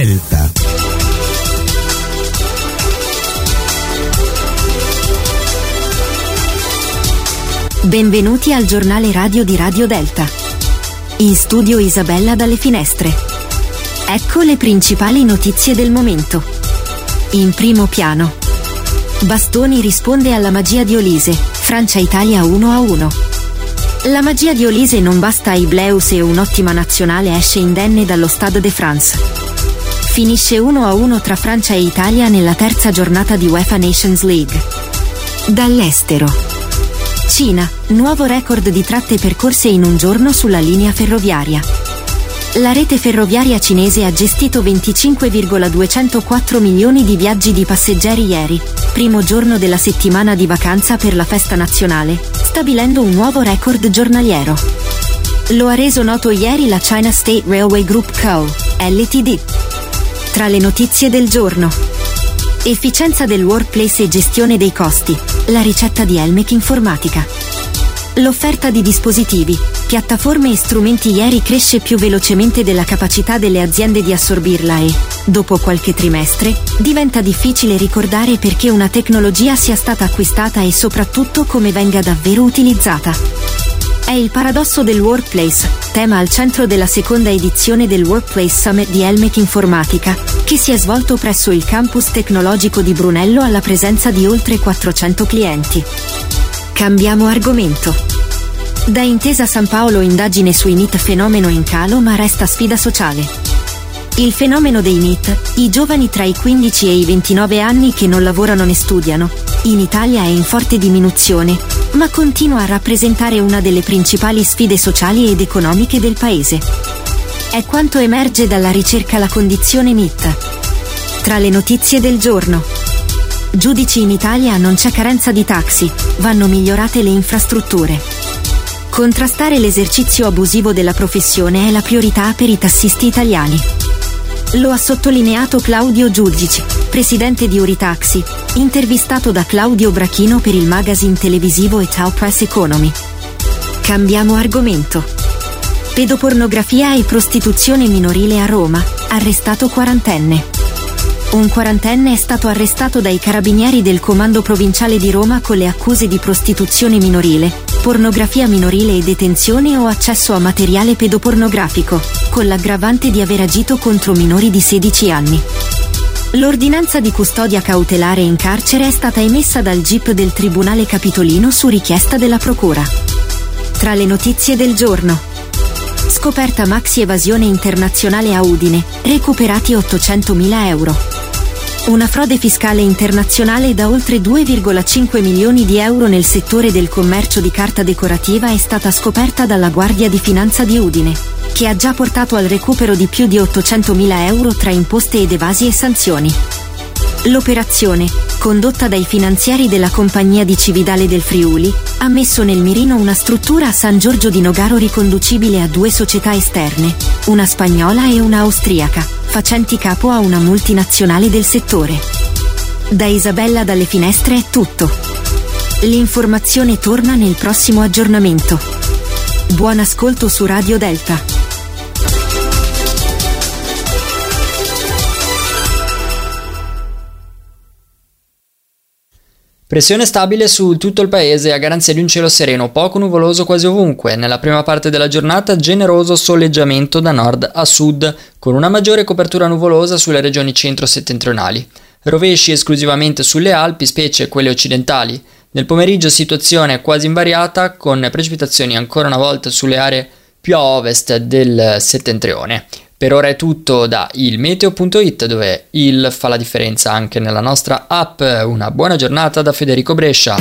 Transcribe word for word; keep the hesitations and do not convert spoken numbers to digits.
Delta. Benvenuti al giornale radio di Radio Delta. In studio Isabella dalle Finestre. Ecco le principali notizie del momento. In primo piano. Bastoni risponde alla magia di Olise, Francia-Italia uno a uno. La magia di Olise non basta ai Bleus e un'ottima nazionale esce indenne dallo Stade de France. Finisce uno a uno tra Francia e Italia nella terza giornata di UEFA Nations League. Dall'estero. Cina, nuovo record di tratte percorse in un giorno sulla linea ferroviaria. La rete ferroviaria cinese ha gestito venticinque virgola duecentoquattro milioni di viaggi di passeggeri ieri, primo giorno della settimana di vacanza per la festa nazionale, stabilendo un nuovo record giornaliero. Lo ha reso noto ieri la China State Railway Group Co., L T D. Tra le notizie del giorno. Efficienza del workplace e gestione dei costi, la ricetta di Elmec Informatica. L'offerta di dispositivi, piattaforme e strumenti ieri cresce più velocemente della capacità delle aziende di assorbirla e, dopo qualche trimestre, diventa difficile ricordare perché una tecnologia sia stata acquistata e soprattutto come venga davvero utilizzata. È il paradosso del workplace, tema al centro della seconda edizione del Workplace Summit di Elmec Informatica, che si è svolto presso il campus tecnologico di Brunello alla presenza di oltre quattrocento clienti. Cambiamo argomento. Da Intesa San Paolo indagine sui N I T, fenomeno in calo ma resta sfida sociale. Il fenomeno dei N I T, i giovani tra i quindici e i ventinove anni che non lavorano né studiano, in Italia è in forte diminuzione, ma continua a rappresentare una delle principali sfide sociali ed economiche del paese. È quanto emerge dalla ricerca La condizione N I T. Tra le notizie del giorno. Giudici in Italia non c'è carenza di taxi, vanno migliorate le infrastrutture. Contrastare l'esercizio abusivo della professione è la priorità per i tassisti italiani. Lo ha sottolineato Claudio Giudici, presidente di Uritaxi, intervistato da Claudio Brachino per il magazine televisivo Etal Press Economy. Cambiamo argomento. Pedopornografia e prostituzione minorile a Roma, arrestato quarantenne. Un quarantenne è stato arrestato dai carabinieri del Comando Provinciale di Roma con le accuse di prostituzione minorile, pornografia minorile e detenzione o accesso a materiale pedopornografico, con l'aggravante di aver agito contro minori di sedici anni. L'ordinanza di custodia cautelare in carcere è stata emessa dal G I P del Tribunale Capitolino su richiesta della Procura. Tra le notizie del giorno. Scoperta maxi evasione internazionale a Udine, recuperati ottocentomila euro. Una frode fiscale internazionale da oltre due virgola cinque milioni di euro nel settore del commercio di carta decorativa è stata scoperta dalla Guardia di Finanza di Udine, che ha già portato al recupero di più di ottocentomila euro tra imposte ed evasi e sanzioni. L'operazione, condotta dai finanziari della Compagnia di Cividale del Friuli, ha messo nel mirino una struttura a San Giorgio di Nogaro riconducibile a due società esterne, una spagnola e una austriaca, facenti capo a una multinazionale del settore. Da Isabella dalle Finestre è tutto. L'informazione torna nel prossimo aggiornamento. Buon ascolto su Radio Delta. Pressione stabile su tutto il paese a garanzia di un cielo sereno, poco nuvoloso quasi ovunque. Nella prima parte della giornata generoso soleggiamento da nord a sud, con una maggiore copertura nuvolosa sulle regioni centro-settentrionali. Rovesci esclusivamente sulle Alpi, specie quelle occidentali. Nel pomeriggio situazione quasi invariata, con precipitazioni ancora una volta sulle aree più a ovest del settentrione. Per ora è tutto da ilmeteo punto it, dove il fa la differenza anche nella nostra app. Una buona giornata da Federico Brescia.